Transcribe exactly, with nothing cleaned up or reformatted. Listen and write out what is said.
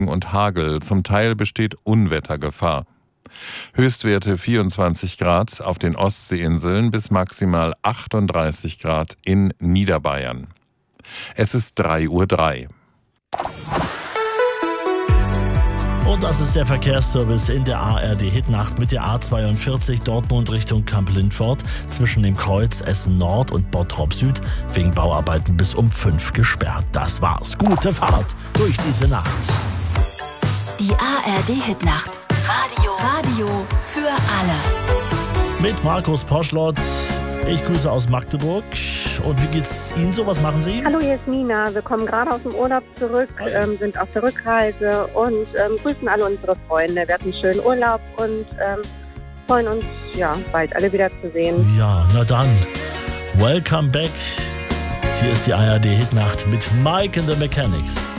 und Hagel. Zum Teil besteht Unwettergefahr. Höchstwerte vierundzwanzig Grad auf den Ostseeinseln bis maximal achtunddreißig Grad in Niederbayern. Es ist drei Uhr drei. Und das ist der Verkehrsservice in der A R D-Hitnacht mit der A zweiundvierzig Dortmund Richtung Kamp-Lindfort zwischen dem Kreuz Essen Nord und Bottrop Süd wegen Bauarbeiten bis um fünf gesperrt. Das war's. Gute Fahrt durch diese Nacht. Die A R D-Hitnacht. Radio. Radio für alle. Mit Markus Poschlott. Ich grüße aus Magdeburg. Und wie geht's Ihnen so? Was machen Sie? Hallo, hier ist Nina. Wir kommen gerade aus dem Urlaub zurück, ähm, sind auf der Rückreise und ähm, grüßen alle unsere Freunde. Wir hatten einen schönen Urlaub und ähm, freuen uns, ja, bald alle wieder zu sehen. Ja, na dann. Welcome back. Hier ist die A R D-Hitnacht mit Mike and the Mechanics.